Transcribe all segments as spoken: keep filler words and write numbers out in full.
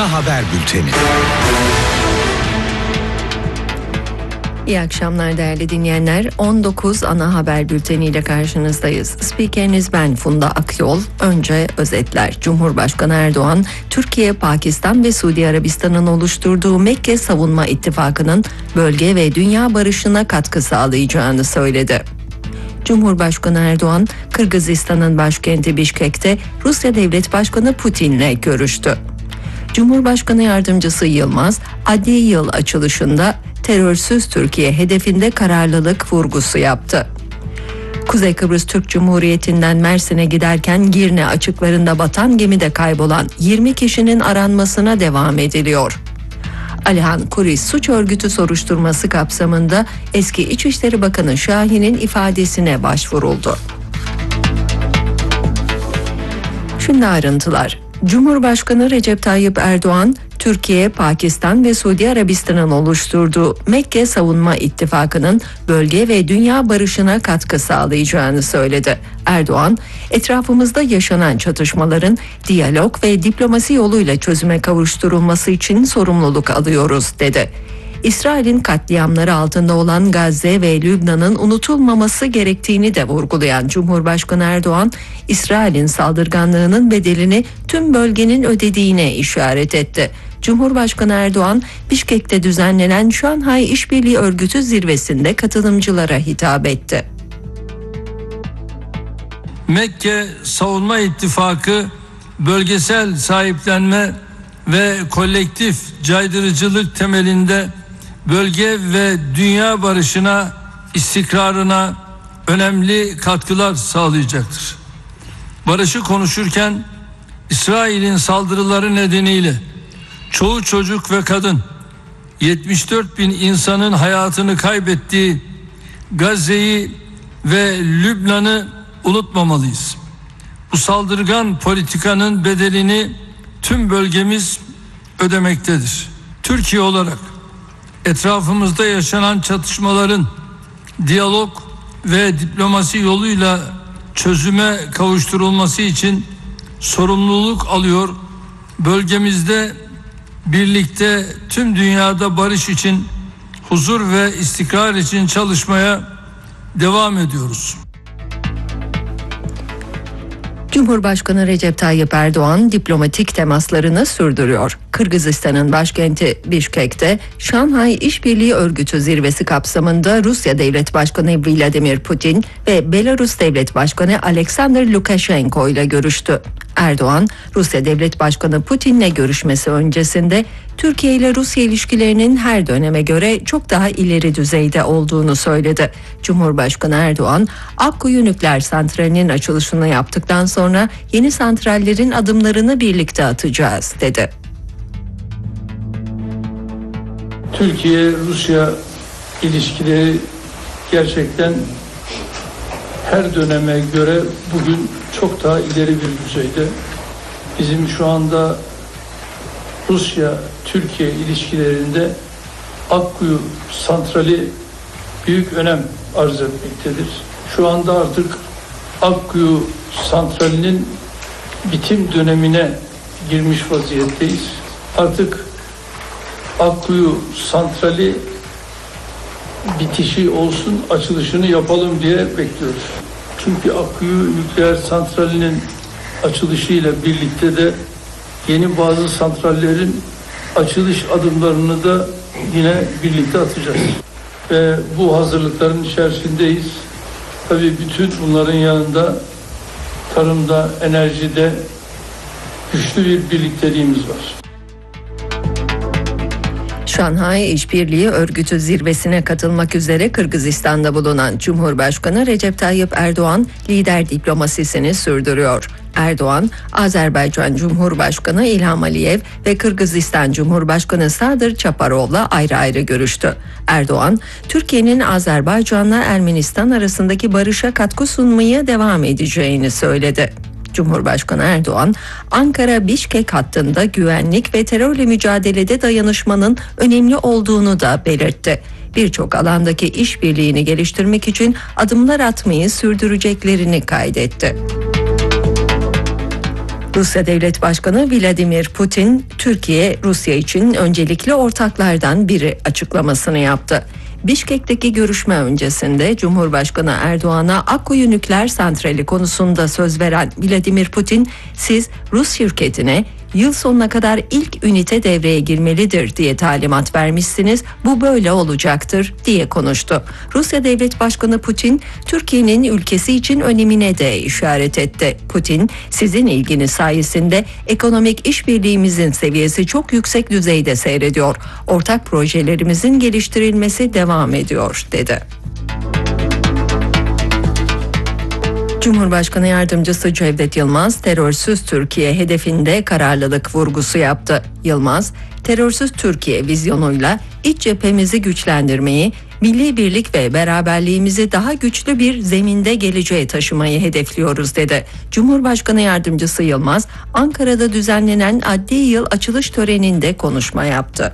Ana Haber Bülteni. İyi akşamlar değerli dinleyenler. on dokuz Ana Haber Bülteni ile karşınızdayız. Spikeriniz ben Funda Akyol. Önce özetler. Cumhurbaşkanı Erdoğan, Türkiye, Pakistan ve Suudi Arabistan'ın oluşturduğu Mekke Savunma İttifakı'nın bölge ve dünya barışına katkı sağlayacağını söyledi. Cumhurbaşkanı Erdoğan, Kırgızistan'ın başkenti Bişkek'te Rusya Devlet Başkanı Putin'le görüştü. Cumhurbaşkanı Yardımcısı Yılmaz, adli yıl açılışında terörsüz Türkiye hedefinde kararlılık vurgusu yaptı. Kuzey Kıbrıs Türk Cumhuriyeti'nden Mersin'e giderken Girne açıklarında batan gemide kaybolan yirmi kişinin aranmasına devam ediliyor. Alihan Kuris suç örgütü soruşturması kapsamında eski İçişleri Bakanı Şahin'in ifadesine başvuruldu. Şimdi ayrıntılar. Cumhurbaşkanı Recep Tayyip Erdoğan, Türkiye, Pakistan ve Suudi Arabistan'ın oluşturduğu Mekke Savunma İttifakı'nın bölge ve dünya barışına katkı sağlayacağını söyledi. Erdoğan, etrafımızda yaşanan çatışmaların diyalog ve diplomasi yoluyla çözüme kavuşturulması için sorumluluk alıyoruz, dedi. İsrail'in katliamları altında olan Gazze ve Lübnan'ın unutulmaması gerektiğini de vurgulayan Cumhurbaşkanı Erdoğan, İsrail'in saldırganlığının bedelini tüm bölgenin ödediğine işaret etti. Cumhurbaşkanı Erdoğan, Bişkek'te düzenlenen Şanghay İşbirliği Örgütü zirvesinde katılımcılara hitap etti. Mekke Savunma İttifakı bölgesel sahiplenme ve kolektif caydırıcılık temelinde bölge ve dünya barışına, istikrarına önemli katkılar sağlayacaktır. Barışı konuşurken İsrail'in saldırıları nedeniyle çoğu çocuk ve kadın, yetmiş dört bin insanın hayatını kaybettiği Gazze'yi ve Lübnan'ı unutmamalıyız. Bu saldırgan politikanın bedelini tüm bölgemiz ödemektedir. Türkiye olarak etrafımızda yaşanan çatışmaların diyalog ve diplomasi yoluyla çözüme kavuşturulması için sorumluluk alıyor. Bölgemizde birlikte tüm dünyada barış için, huzur ve istikrar için çalışmaya devam ediyoruz. Cumhurbaşkanı Recep Tayyip Erdoğan diplomatik temaslarını sürdürüyor. Kırgızistan'ın başkenti Bişkek'te Şanghay İşbirliği Örgütü zirvesi kapsamında Rusya Devlet Başkanı Vladimir Putin ve Belarus Devlet Başkanı Alexander Lukashenko ile görüştü. Erdoğan, Rusya Devlet Başkanı Putin'le görüşmesi öncesinde Türkiye ile Rusya ilişkilerinin her döneme göre çok daha ileri düzeyde olduğunu söyledi. Cumhurbaşkanı Erdoğan, Akkuyu Nükleer Santrali'nin açılışını yaptıktan sonra yeni santrallerin adımlarını birlikte atacağız, dedi. Türkiye-Rusya ilişkileri gerçekten her döneme göre bugün çok daha ileri bir düzeyde. Bizim şu anda Rusya-Türkiye ilişkilerinde Akkuyu Santrali büyük önem arz etmektedir. Şu anda artık Akkuyu Santrali'nin bitim dönemine girmiş vaziyetteyiz. Artık Akkuyu Santrali bitişi olsun, açılışını yapalım diye bekliyoruz. Çünkü Akkuyu Nükleer Santrali'nin açılışıyla birlikte de yeni bazı santrallerin açılış adımlarını da yine birlikte atacağız. Ve bu hazırlıkların içerisindeyiz. Tabii bütün bunların yanında tarımda, enerjide güçlü bir birlikteliğimiz var. Şanghay İşbirliği Örgütü zirvesine katılmak üzere Kırgızistan'da bulunan Cumhurbaşkanı Recep Tayyip Erdoğan lider diplomasisini sürdürüyor. Erdoğan, Azerbaycan Cumhurbaşkanı İlham Aliyev ve Kırgızistan Cumhurbaşkanı Sadır Çaparov'la ayrı ayrı görüştü. Erdoğan, Türkiye'nin Azerbaycan'la Ermenistan arasındaki barışa katkı sunmaya devam edeceğini söyledi. Cumhurbaşkanı Erdoğan, Ankara-Bişkek hattında güvenlik ve terörle mücadelede dayanışmanın önemli olduğunu da belirtti. Birçok alandaki işbirliğini geliştirmek için adımlar atmayı sürdüreceklerini kaydetti. Rusya Devlet Başkanı Vladimir Putin, Türkiye, Rusya için öncelikli ortaklardan biri açıklamasını yaptı. Bişkek'teki görüşme öncesinde Cumhurbaşkanı Erdoğan'a Akkuyu nükleer santrali konusunda söz veren Vladimir Putin, siz Rus şirketine yıl sonuna kadar ilk ünite devreye girmelidir diye talimat vermişsiniz, bu böyle olacaktır diye konuştu. Rusya Devlet Başkanı Putin, Türkiye'nin ülkesi için önemine de işaret etti. Putin, sizin ilginiz sayesinde ekonomik işbirliğimizin seviyesi çok yüksek düzeyde seyrediyor. Ortak projelerimizin geliştirilmesi devam ediyor dedi. Cumhurbaşkanı Yardımcısı Cevdet Yılmaz, terörsüz Türkiye hedefinde kararlılık vurgusu yaptı. Yılmaz, terörsüz Türkiye vizyonuyla iç cephemizi güçlendirmeyi, milli birlik ve beraberliğimizi daha güçlü bir zeminde geleceğe taşımayı hedefliyoruz dedi. Cumhurbaşkanı Yardımcısı Yılmaz, Ankara'da düzenlenen adli yıl açılış töreninde konuşma yaptı.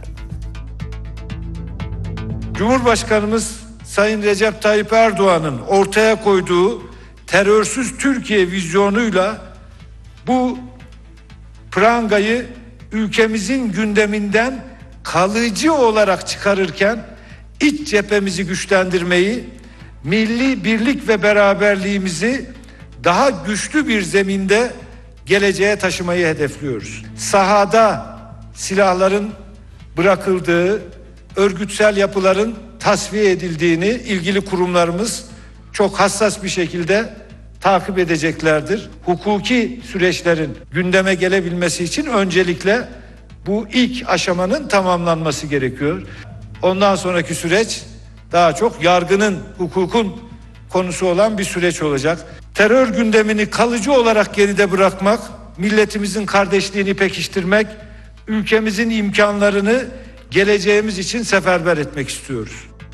Cumhurbaşkanımız Sayın Recep Tayyip Erdoğan'ın ortaya koyduğu terörsüz Türkiye vizyonuyla bu prangayı ülkemizin gündeminden kalıcı olarak çıkarırken iç cephemizi güçlendirmeyi, milli birlik ve beraberliğimizi daha güçlü bir zeminde geleceğe taşımayı hedefliyoruz. Sahada silahların bırakıldığı, örgütsel yapıların tasfiye edildiğini ilgili kurumlarımız çok hassas bir şekilde takip edeceklerdir. Hukuki süreçlerin gündeme gelebilmesi için öncelikle bu ilk aşamanın tamamlanması gerekiyor. Ondan sonraki süreç daha çok yargının, hukukun konusu olan bir süreç olacak. Terör gündemini kalıcı olarak geride bırakmak, milletimizin kardeşliğini pekiştirmek, ülkemizin imkanlarını geleceğimiz için seferber etmek istiyoruz.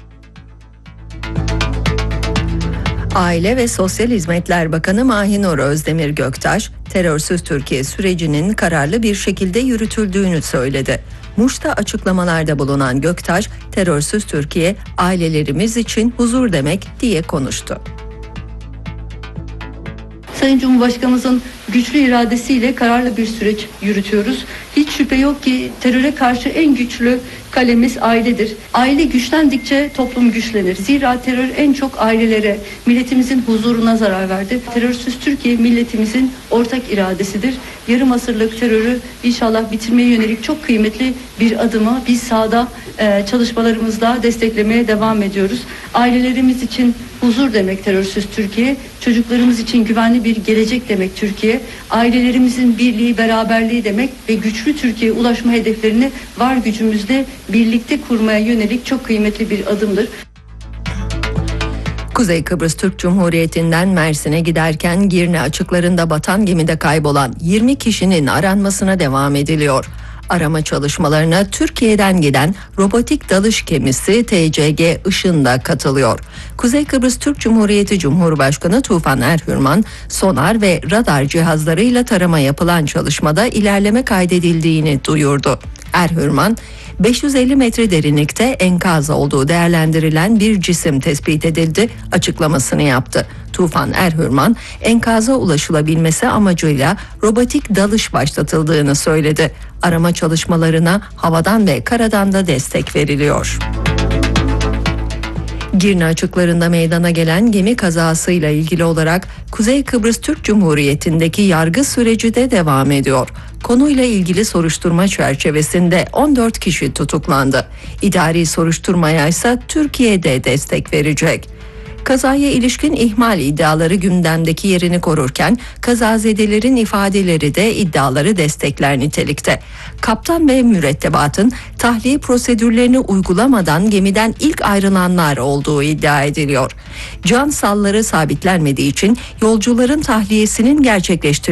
Aile ve Sosyal Hizmetler Bakanı Mahinur Özdemir Göktaş, terörsüz Türkiye sürecinin kararlı bir şekilde yürütüldüğünü söyledi. Muş'ta açıklamalarda bulunan Göktaş, terörsüz Türkiye ailelerimiz için huzur demek diye konuştu. Sayın Cumhurbaşkanımızın güçlü iradesiyle kararlı bir süreç yürütüyoruz. Hiç şüphe yok ki teröre karşı en güçlü kalemiz ailedir. Aile güçlendikçe toplum güçlenir. Zira terör en çok ailelere, milletimizin huzuruna zarar verdi. Terörsüz Türkiye milletimizin ortak iradesidir. Yarım asırlık terörü inşallah bitirmeye yönelik çok kıymetli bir adımı biz sahada e, çalışmalarımızla desteklemeye devam ediyoruz. Ailelerimiz için huzur demek terörsüz Türkiye, çocuklarımız için güvenli bir gelecek demek Türkiye, ailelerimizin birliği, beraberliği demek ve güçlü Türkiye'ye ulaşma hedeflerini var gücümüzle birlikte kurmaya yönelik çok kıymetli bir adımdır. Kuzey Kıbrıs Türk Cumhuriyeti'nden Mersin'e giderken Girne açıklarında batan gemide kaybolan yirmi kişinin aranmasına devam ediliyor. Arama çalışmalarına Türkiye'den giden robotik dalış gemisi T C G Işın da katılıyor. Kuzey Kıbrıs Türk Cumhuriyeti Cumhurbaşkanı Tufan Erhürman, sonar ve radar cihazlarıyla tarama yapılan çalışmada ilerleme kaydedildiğini duyurdu. Erhürman, beş yüz elli metre derinlikte enkaz olduğu değerlendirilen bir cisim tespit edildi açıklamasını yaptı. Tufan Erhürman, enkaza ulaşılabilmesi amacıyla robotik dalış başlatıldığını söyledi. Arama çalışmalarına havadan ve karadan da destek veriliyor. Girne açıklarında meydana gelen gemi kazasıyla ilgili olarak Kuzey Kıbrıs Türk Cumhuriyeti'ndeki yargı süreci de devam ediyor. Konuyla ilgili soruşturma çerçevesinde on dört kişi tutuklandı. İdari soruşturmaya ise Türkiye'de destek verecek. Kazaya ilişkin ihmal iddiaları gündemdeki yerini korurken kazazedelerin ifadeleri de iddiaları destekler nitelikte. Kaptan ve mürettebatın tahliye prosedürlerini uygulamadan gemiden ilk ayrılanlar olduğu iddia ediliyor. Can salları sabitlenmediği için yolcuların tahliyesinin gerçekleştirilmesi